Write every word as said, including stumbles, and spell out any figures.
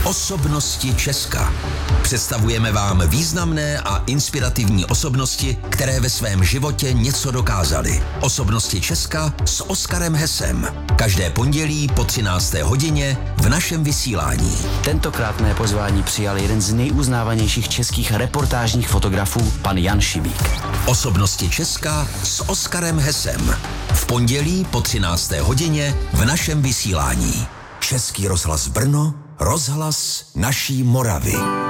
Osobnosti Česka. Představujeme vám významné a inspirativní osobnosti, které ve svém životě něco dokázaly. Osobnosti Česka s Oskarem Hesem. Každé pondělí po třinácté hodině v našem vysílání. Tentokrát mé pozvání přijal jeden z nejuznávanějších českých reportážních fotografů, pan Jan Šibík. Osobnosti Česka s Oskarem Hesem. V pondělí po třinácté hodině v našem vysílání. Český rozhlas Brno, rozhlas naší Moravy.